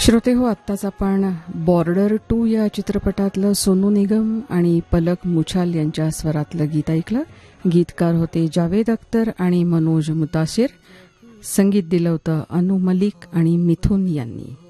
श्रोते हो, आत्ताच आपण बॉर्डर 2 या चित्रपटातलं सोनू निगम आणि पलक मुछाल यांच्या स्वरातलं गीत ऐकलं. गीतकार होते जावेद अख्तर आणि मनोज मुतासिर. संगीत दिलं होतं अनु मलिक आणि मिथुन यांनी.